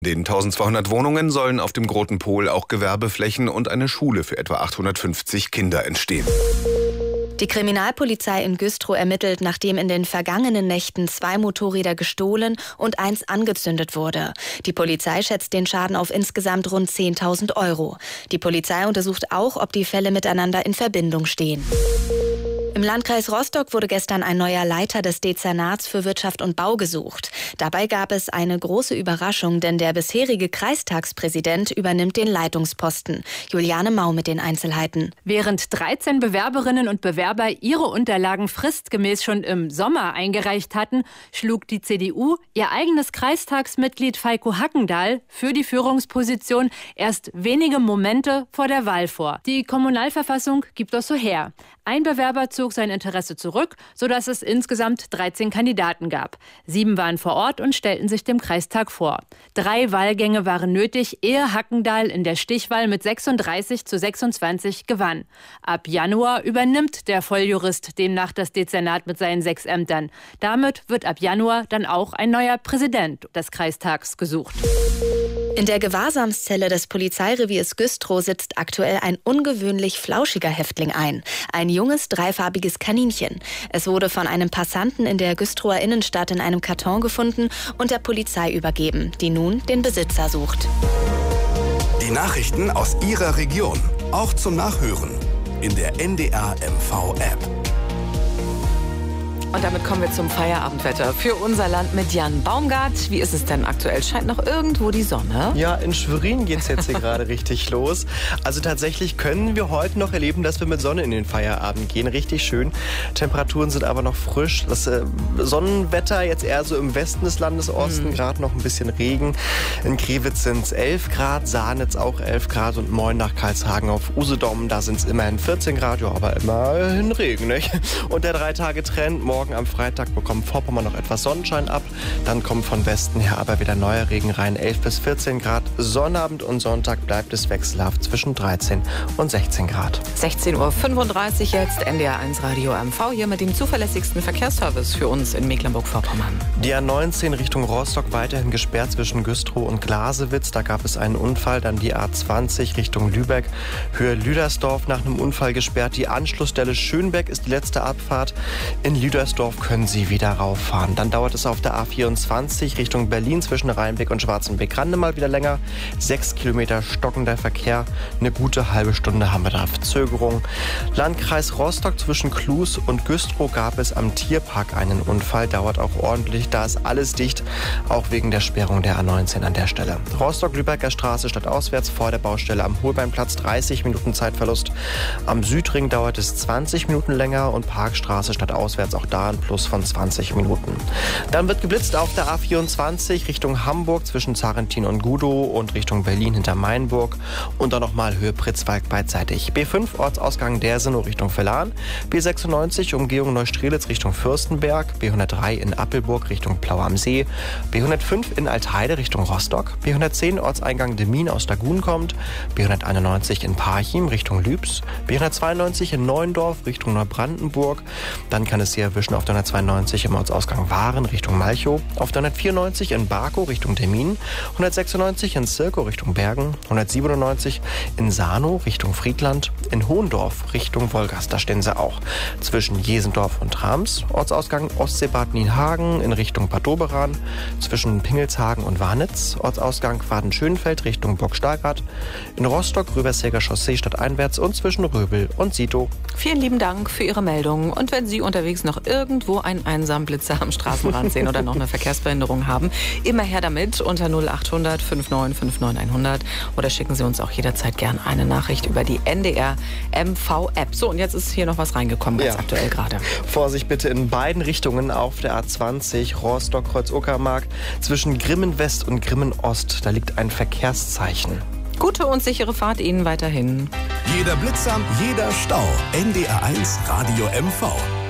Den 1200 Wohnungen sollen auf dem Großen Pol auch Gewerbeflächen und eine Schule für etwa 850 Kinder entstehen. Die Kriminalpolizei in Güstrow ermittelt, nachdem in den vergangenen Nächten 2 Motorräder gestohlen und 1 angezündet wurde. Die Polizei schätzt den Schaden auf insgesamt rund 10.000 €. Die Polizei untersucht auch, ob die Fälle miteinander in Verbindung stehen. Im Landkreis Rostock wurde gestern ein neuer Leiter des Dezernats für Wirtschaft und Bau gesucht. Dabei gab es eine große Überraschung, denn der bisherige Kreistagspräsident übernimmt den Leitungsposten. Juliane Mau mit den Einzelheiten. Während 13 Bewerberinnen und Bewerber ihre Unterlagen fristgemäß schon im Sommer eingereicht hatten, schlug die CDU ihr eigenes Kreistagsmitglied Falko Hackendahl für die Führungsposition erst wenige Momente vor der Wahl vor. Die Kommunalverfassung gibt das so her. Ein Bewerber zog sein Interesse zurück, sodass es insgesamt 13 Kandidaten gab. 7 waren vor Ort und stellten sich dem Kreistag vor. 3 Wahlgänge waren nötig, ehe Hackendahl in der Stichwahl mit 36:26 gewann. Ab Januar übernimmt der Volljurist demnach das Dezernat mit seinen 6 Ämtern. Damit wird ab Januar dann auch ein neuer Präsident des Kreistags gesucht. In der Gewahrsamszelle des Polizeireviers Güstrow sitzt aktuell ein ungewöhnlich flauschiger Häftling ein. Ein junges, dreifarbiges Kaninchen. Es wurde von einem Passanten in der Güstrower Innenstadt in einem Karton gefunden und der Polizei übergeben, die nun den Besitzer sucht. Die Nachrichten aus Ihrer Region, auch zum Nachhören in der NDR MV App. Und damit kommen wir zum Feierabendwetter für unser Land mit Jan Baumgart. Wie ist es denn aktuell? Scheint noch irgendwo die Sonne? Ja, in Schwerin geht es jetzt hier gerade richtig los. Also tatsächlich können wir heute noch erleben, dass wir mit Sonne in den Feierabend gehen. Richtig schön. Temperaturen sind aber noch frisch. Das Sonnenwetter jetzt eher so im Westen des Landes, Osten, gerade noch ein bisschen Regen. In Krewitz sind es 11 Grad, Sahnitz auch 11 Grad und Moin nach Karlshagen auf Usedom, da sind es immerhin 14 Grad, ja, aber immerhin Regen, nicht? Und der 3-Tage-Trend, morgen am Freitag bekommt Vorpommern noch etwas Sonnenschein ab. Dann kommt von Westen her aber wieder neuer Regen rein. 11 bis 14 Grad. Sonnabend und Sonntag bleibt es wechselhaft zwischen 13 und 16 Grad. 16:35 Uhr jetzt, NDR 1 Radio MV, hier mit dem zuverlässigsten Verkehrsservice für uns in Mecklenburg-Vorpommern. Die A19 Richtung Rostock weiterhin gesperrt zwischen Güstrow und Glasewitz. Da gab es einen Unfall. Dann die A20 Richtung Lübeck, Höhe Lüdersdorf nach einem Unfall gesperrt. Die Anschlussstelle Schönbeck ist die letzte Abfahrt. In Lüdersdorf können Sie wieder rauffahren. Dann dauert es auf der A24 Richtung Berlin zwischen Rheinbeck und Schwarzenbeck-Rande mal wieder länger. 6 Kilometer stockender Verkehr. Eine gute halbe Stunde haben wir da Verzögerung. Landkreis Rostock zwischen Klus und Güstrow gab es am Tierpark einen Unfall. Dauert auch ordentlich. Da ist alles dicht, auch wegen der Sperrung der A19 an der Stelle. Rostock-Lübecker Straße stadtauswärts vor der Baustelle am Holbeinplatz 30 Minuten Zeitverlust. Am Südring dauert es 20 Minuten länger und Parkstraße stadtauswärts auch da ein Plus von 20 Minuten. Dann wird geblitzt auf der A24 Richtung Hamburg zwischen Zarentin und Gudow und Richtung Berlin hinter Mainburg und dann nochmal Höhe Pritzwalk beidseitig. B5 Ortsausgang Dersenow Richtung Vellan, B96 Umgehung Neustrelitz Richtung Fürstenberg, B103 in Appelburg Richtung Plau am See, B105 in Altheide Richtung Rostock, B110 Ortseingang Demmin aus Lagun kommt, B191 in Parchim Richtung Lübs, B192 in Neuendorf Richtung Neubrandenburg, dann kann es hier erwischen auf der 192 im Ortsausgang Waren Richtung Malchow, auf der 194 in Barkow Richtung Termin, 196 in Zirkow Richtung Bergen, 197 in Sahnow Richtung Friedland, in Hohendorf Richtung Wolgast, da stehen sie auch. Zwischen Jesendorf und Rams, Ortsausgang Ostseebad Nienhagen in Richtung Bad Doberan, zwischen Pingelshagen und Warnitz, Ortsausgang Waden-Schönfeld Richtung Burg-Stargard, in Rostock Röbersäger Chaussee stadteinwärts und zwischen Röbel und Sito. Vielen lieben Dank für Ihre Meldung. Und wenn Sie unterwegs noch irgendwo einen einsamen Blitzer am Straßenrand sehen oder noch eine Verkehrsbehinderung haben, immer her damit unter 0800 59 59 100 oder schicken Sie uns auch jederzeit gern eine Nachricht über die NDR MV App. So, und jetzt ist hier noch was reingekommen, ganz aktuell gerade. Vorsicht bitte in beiden Richtungen auf der A20 Rostock-Kreuz-Uckermark zwischen Grimmen West und Grimmen Ost. Da liegt ein Verkehrszeichen. Gute und sichere Fahrt Ihnen weiterhin. Jeder Blitzer, jeder Stau. NDR 1 Radio MV.